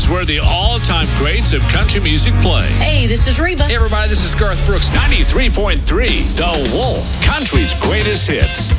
is where the all-time greats of country music play. Hey, this is Reba. Hey, everybody, this is Garth Brooks. 93.3 The Wolf, country's greatest hits.